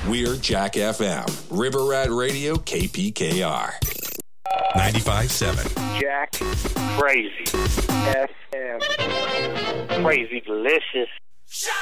We're Jack FM, River Rat Radio, KPKR. 95.7. Jack Crazy FM. Crazy delicious.